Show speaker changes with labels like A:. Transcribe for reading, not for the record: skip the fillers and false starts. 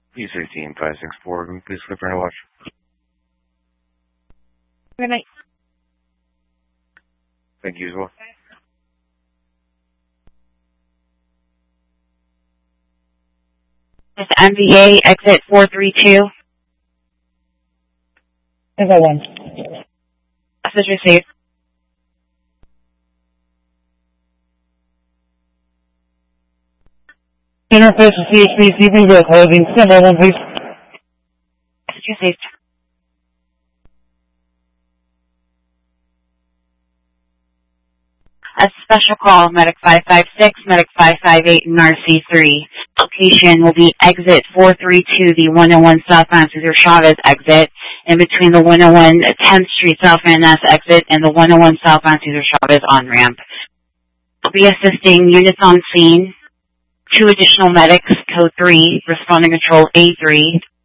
A: E13564, can you please flip her watch?
B: Good night.
A: Thank you as well.
C: This MVA, exit 432.
B: Echo 1.
C: Message received.
B: Interface with CHP, CP, closing. Stand by 1, please.
C: Message received. A special call, Medic 556, Medic 558, and RC3. Location will be exit 432, the 101 southbound Cesar Chavez exit, in between the 101 10th Street South Van Ness exit and the 101 southbound Cesar Chavez on-ramp. We'll be assisting units on scene, 2 additional medics, code 3, responding control A3,